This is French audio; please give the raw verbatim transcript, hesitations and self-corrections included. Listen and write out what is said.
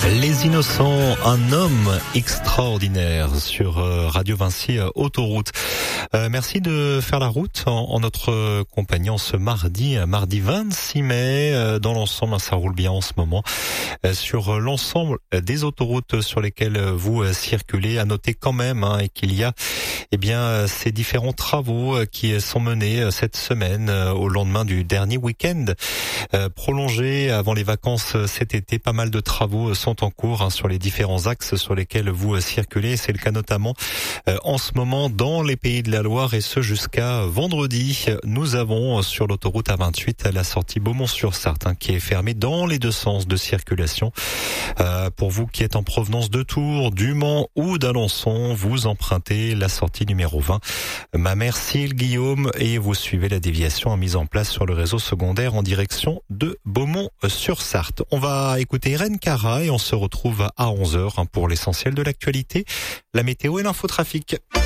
Les Innocents, un homme extraordinaire sur Radio Vinci Autoroute. Euh, merci de faire la route en, en notre compagnie en ce mardi, mardi vingt-six mai. Euh, dans l'ensemble, ça roule bien en ce moment. Euh, sur l'ensemble des autoroutes sur lesquelles vous euh, circulez, à noter quand même hein, et qu'il y a eh bien ces différents travaux qui sont menés cette semaine euh, au lendemain du dernier week-end euh, prolongé avant les vacances cet été. Pas mal de travaux sont en cours hein, sur les différents axes sur lesquels vous euh, circulez. C'est le cas notamment euh, en ce moment dans les Pays de la Loire et ce jusqu'à vendredi. Nous avons sur l'autoroute A vingt-huit la sortie Beaumont-sur-Sarthe hein, qui est fermée dans les deux sens de circulation. Euh, pour vous qui êtes en provenance de Tours, du Mans ou d'Alençon, vous empruntez la sortie numéro vingt Mamercil-Guillaume et vous suivez la déviation mise en place sur le réseau secondaire en direction de Beaumont-sur-Sarthe. On va écouter Irène Cara et on se retrouve à onze heures hein, pour l'essentiel de l'actualité, la météo et l'infotrafic.